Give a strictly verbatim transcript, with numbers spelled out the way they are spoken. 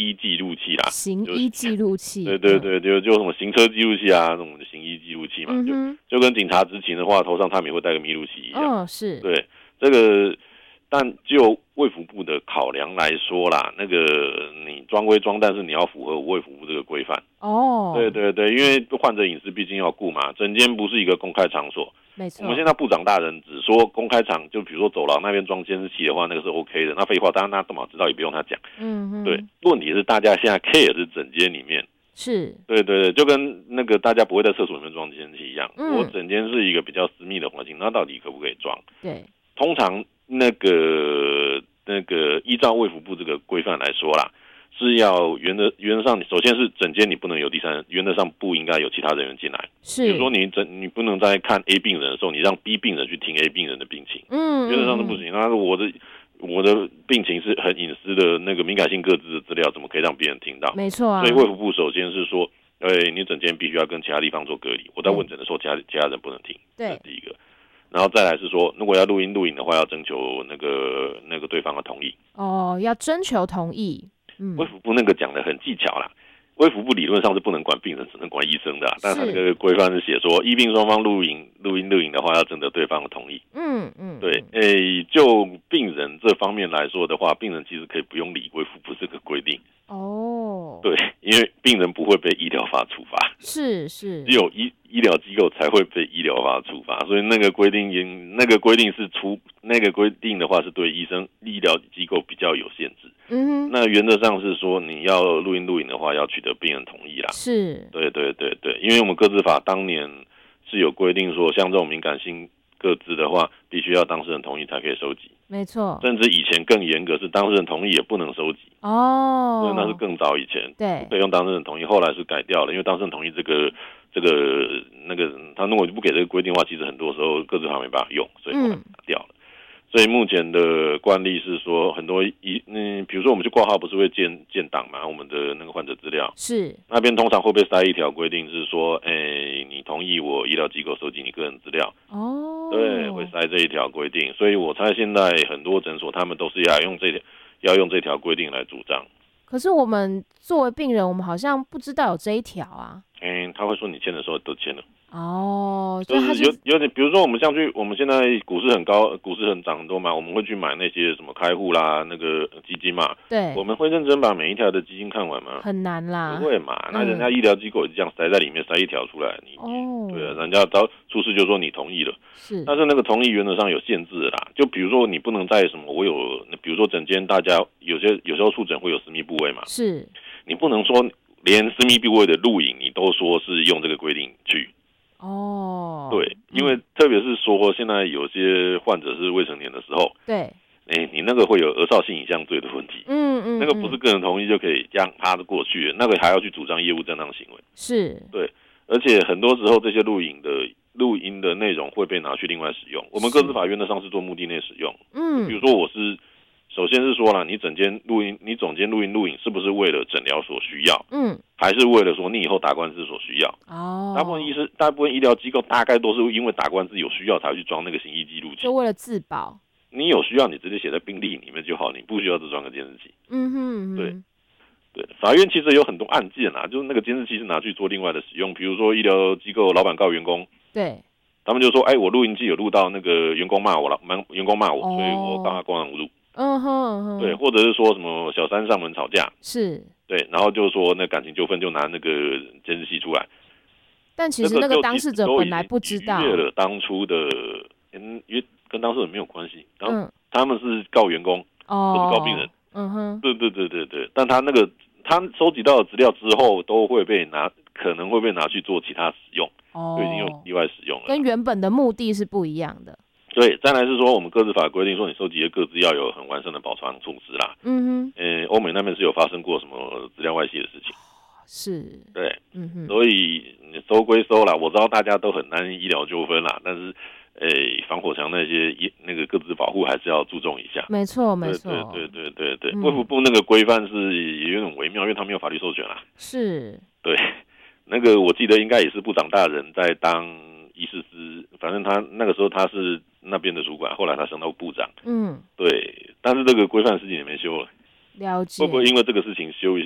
医记录器啦， 行医记录器， 对对对，就就什么行车记录器啊，那种行医记录器嘛， 嗯、 就就跟警察执勤的话，头上他们也会带个密录器一样。 哦，是， 对这个。但就卫福部的考量来说啦，那个你装归装，但是你要符合卫福部这个规范。 哦， 对对对，因为患者隐私毕竟要顾嘛，诊间不是一个公开场所。 没错。 我们现在部长大人只说公开场，就比如说走廊那边装监视器的话，那个是 OK 的。那废话，当然他干嘛知道也不用他讲。 嗯哼。 对，问题是大家现在 care 是诊间里面。 是。 对对对，就跟那个大家不会在厕所里面装监视器一样。 嗯、 我诊间是一个比较私密的环境，那到底可不可以装？ 对。 通常那个那个依照卫福部这个规范来说啦，是要原则原则上，首先是诊间你不能有第三人，原则上不应该有其他人员进来。 是， 比如说你诊你不能在看 A 病人的时候，你让 B 病人去听 A 病人的病情， 嗯， 原则上是不行。那我的我的病情是很隐私的那个敏感性个资的资料，怎么可以让别人听到？ 没错啊。 所以卫福部首先是说，哎，你诊间必须要跟其他地方做隔离。我在问诊的时候，其他其他人不能听， 对， 这是第一个。然后再来是说，如果要录音录影的话，要征求那个那个对方的同意。 哦，要征求同意。嗯， 卫福部那个讲的很技巧啦。卫福部理论上是不能管病人，只能管医生的、啊，但他那个规范是写说，医病双方录影录音录影的话，要征得对方的同意。 嗯嗯， 对，诶，就病人这方面来说的话，病人其实可以不用理卫福部这个规定。 哦， 对，因为病人不会被医疗法处罚， 是是， 只有医医疗机构才会被医疗法处罚，所以那个规定，那个规定是出那个规定的话，是对医生医疗机构比较有限制。 嗯哼， 那原则上是说，你要录音录影的话，要取得病人同意啦。 是， 对对对对，因为我们个资法当年是有规定说，像这种敏感性个资的话，必须要当事人同意才可以收集。 没错， 甚至以前更严格，是当事人同意也不能收集。 哦， 因为那是更早以前， 对， 可以用当事人同意，后来是改掉了，因为当事人同意这个这个那个，他如果不给这个规定的话，其实很多时候个资法没办法用，所以后来打掉了。嗯，所以目前的惯例是说，很多医嗯，比如说我们去挂号，不是会建建档嘛，我们的那个患者资料是那边通常会被塞一条规定，是说，哎、欸，你同意我医疗机构收集你个人资料哦，对，会塞这一条规定，所以我猜现在很多诊所他们都是要用这条要用这条规定来主张。 可是我们作为病人，我们好像不知道有这一条啊。 嗯，他会说你签的时候都签了。 哦， 就是有有点，比如说我们像去，我们现在股市很高，股市很涨很多嘛，我们会去买那些什么开户啦，那个基金嘛。 对， 我们会认真把每一条的基金看完吗？ 很难啦， 不会嘛？那人家医疗机构也是这样塞在里面，塞一条出来，你、 哦、 对啊，人家到出事就说你同意了， 是， 但是那个同意原则上有限制的啦。就比如说你不能在什么，我有，比如说诊间大家有些有时候触诊会有私密部位嘛， 是， 你不能说连私密部位的录影你都说是用这个规定去。 哦， 对，因为特别是说现在有些患者是未成年的时候， 对， 哎、欸，你那个会有儿少性影像罪的问题， 嗯嗯， 那个不是个人同意就可以让他的过去，那个还要去主张业务正当行为， 是， 对，而且很多时候这些录影的录音的内容会被拿去另外使用，我们个资法院的上是做目的内使用，嗯，比如说我是。首先是说了，你整间录音，你总监录音录影是不是为了诊疗所需要？嗯，还是为了说你以后打官司所需要？哦，大部分医师、大部分医疗机构大概都是因为打官司有需要才会去装那个行医记录器， 就为了自保。 你有需要，你直接写在病历里面就好，你不需要再装个监视器。嗯哼，对对，法院其实有很多案件啊，就是那个监视器是拿去做另外的使用，比如说医疗机构老板告员工， 对， 他们就说，哎，我录音机有录到那个员工骂我了，员工骂我，哦、所以我告他公然侮辱。嗯哼，对，或者是说什么小三上门吵架，是，对，然后就说那感情纠纷就拿那个监视器出来， 但其实那个当事者本来不知道， 逾越了当初的，嗯，因为跟当事人没有关系，然后他们是告员工，哦，不是告病人，嗯哼，对对对对对，但他那个他收集到的资料之后都会被拿，可能会被拿去做其他使用，哦，就已经用意外使用了， 跟原本的目的是不一样的。 对，再来是说我们个资法规定说，你收集的个资要有很完善的保存措施啦。嗯哼，呃，欧美那边是有发生过什么资料外泄的事情。是，对，嗯哼，所以收归收啦，我知道大家都很担心医疗纠纷啦，但是，诶，防火墙那些那个个资保护还是要注重一下。 没错，没错， 对对对对对，卫福部那个规范是也有点微妙，因为他没有法律授权啦。 是， 对，那个我记得应该也是部长大人在当医师司，反正他那个时候他是那边的主管，后来他升到部长。嗯，对，但是这个规范事情也没修了。 了解。 会不会因为这个事情修一